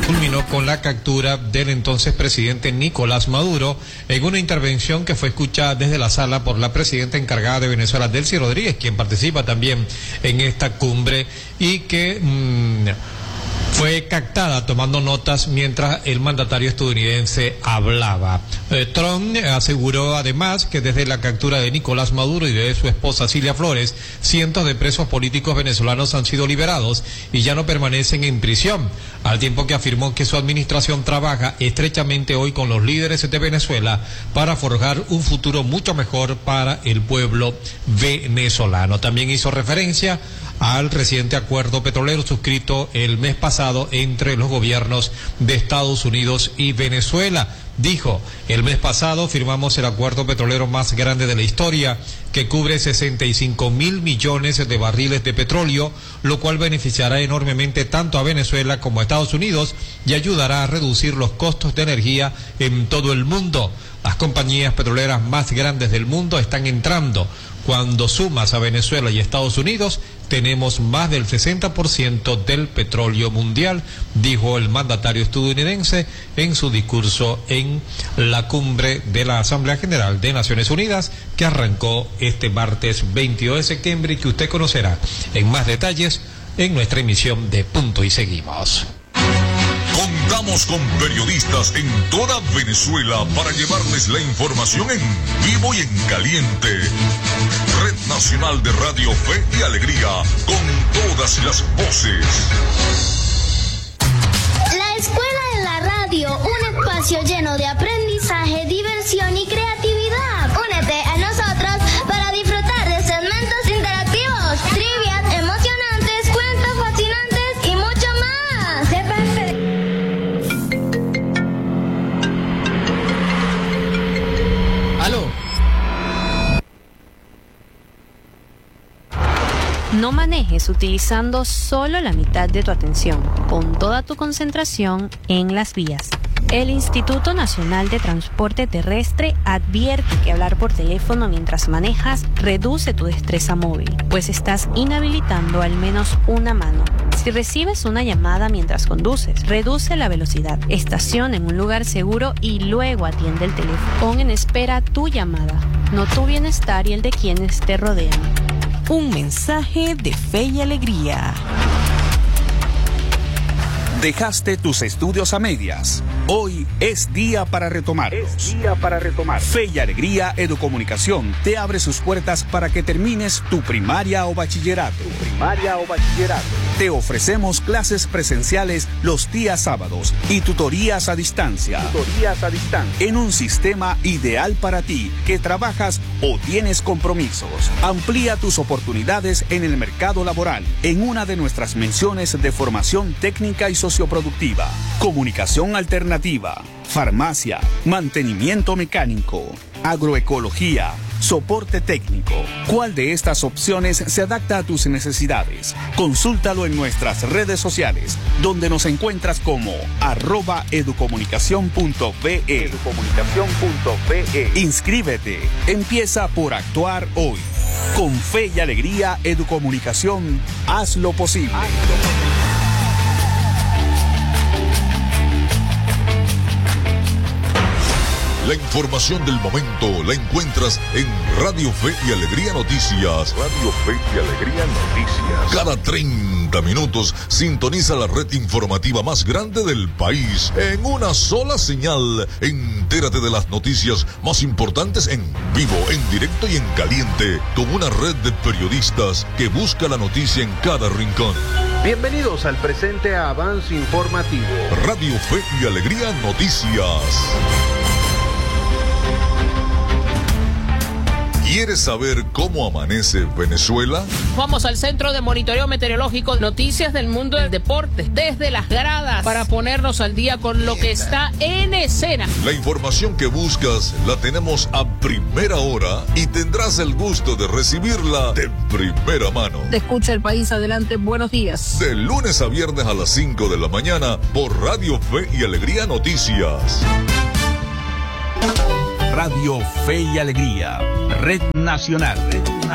culminó con la captura del entonces presidente Nicolás Maduro en una intervención que fue escuchada desde la sala por la presidenta encargada de Venezuela, Delcy Rodríguez, quien participa también en esta cumbre y que fue captada tomando notas mientras el mandatario estadounidense hablaba. Trump aseguró además que desde la captura de Nicolás Maduro y de su esposa Cilia Flores, cientos de presos políticos venezolanos han sido liberados y ya no permanecen en prisión, al tiempo que afirmó que su administración trabaja estrechamente hoy con los líderes de Venezuela para forjar un futuro mucho mejor para el pueblo venezolano. También hizo referencia al reciente acuerdo petrolero suscrito el mes pasado entre los gobiernos de Estados Unidos y Venezuela. Dijo, el mes pasado firmamos el acuerdo petrolero más grande de la historia, que cubre 65.000 millones de barriles de petróleo, lo cual beneficiará enormemente tanto a Venezuela como a Estados Unidos y ayudará a reducir los costos de energía en todo el mundo. Las compañías petroleras más grandes del mundo están entrando. Cuando sumas a Venezuela y Estados Unidos, tenemos más del 60% del petróleo mundial, dijo el mandatario estadounidense en su discurso en la cumbre de la Asamblea General de Naciones Unidas, que arrancó este martes 22 de septiembre y que usted conocerá en más detalles en nuestra emisión de Punto y Seguimos. Contamos con periodistas en toda Venezuela para llevarles la información en vivo y en caliente. Red Nacional de Radio Fe y Alegría, con todas las voces. La Escuela de la Radio, un espacio lleno de aprendizaje, diversión y creatividad. Únete a nosotros para disfrutar de segmentos interactivos, trivias emocionantes, cuentos fascinantes y mucho más. ¿Aló? No manejes utilizando solo la mitad de tu atención. Pon toda tu concentración en las vías. El Instituto Nacional de Transporte Terrestre advierte que hablar por teléfono mientras manejas reduce tu destreza móvil, pues estás inhabilitando al menos una mano. Si recibes una llamada mientras conduces, reduce la velocidad, estaciona en un lugar seguro y luego atiende el teléfono. Pon en espera tu llamada, no tu bienestar y el de quienes te rodean. Un mensaje de Fe y Alegría. Dejaste tus estudios a medias. Hoy es día para retomarlos. Fe y Alegría Educomunicación te abre sus puertas para que termines tu primaria o bachillerato. Te ofrecemos clases presenciales los días sábados y tutorías a distancia. En un sistema ideal para ti que trabajas o tienes compromisos. Amplía tus oportunidades en el mercado laboral en una de nuestras menciones de formación técnica y socioproductiva, comunicación alternativa, farmacia, mantenimiento mecánico, agroecología, soporte técnico. ¿Cuál de estas opciones se adapta a tus necesidades? Consúltalo en nuestras redes sociales, donde nos encuentras como @educomunicacion.be. Inscríbete. Empieza por actuar hoy. Con Fe y Alegría Educomunicación, haz lo posible. La información del momento la encuentras en Radio Fe y Alegría Noticias. Cada 30 minutos sintoniza la red informativa más grande del país en una sola señal. Entérate de las noticias más importantes en vivo, en directo y en caliente, con una red de periodistas que busca la noticia en cada rincón. Bienvenidos al presente avance informativo. Radio Fe y Alegría Noticias. ¿Quieres saber cómo amanece Venezuela? Vamos al Centro de Monitoreo Meteorológico, noticias del mundo del deporte, desde las gradas, para ponernos al día con lo que está en escena. La información que buscas la tenemos a primera hora y tendrás el gusto de recibirla de primera mano. Te escucha el país, adelante, buenos días. De lunes a viernes a las 5 de la mañana por Radio Fe y Alegría Noticias. Radio Fe y Alegría, Red Nacional.